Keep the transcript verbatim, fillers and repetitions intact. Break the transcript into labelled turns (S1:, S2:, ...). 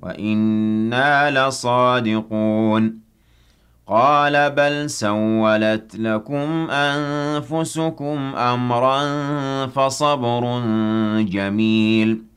S1: وَإِنَّا لَصَادِقُونَ قَالَ بَلْ سَوَّلَتْ لَكُمْ أَنفُسُكُمْ أَمْرًا فَصَبْرٌ جَمِيلٌ